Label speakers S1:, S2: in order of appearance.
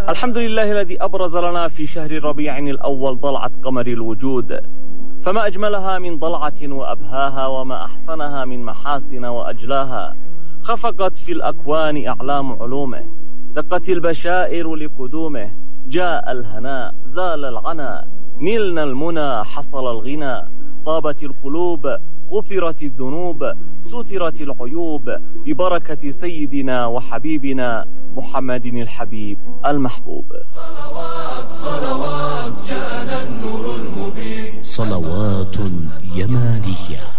S1: الحمد لله الذي أبرز لنا في شهر ربيع الأول ضلعة قمر الوجود، فما أجملها من ضلعة وأبهاها، وما أحسنها من محاسن وأجلاها. خفقت في الأكوان أعلام علومه، دقت البشائر لقدومه. جاء الهناء زال العنا، نلنا المنى حصل الغنى. طابت القلوب غفرت الذنوب، سترت العيوب ببركة سيدنا وحبيبنا محمد الحبيب المحبوب.
S2: صلوات صلوات جاءنا النور المبين،
S3: صلوات يمانية.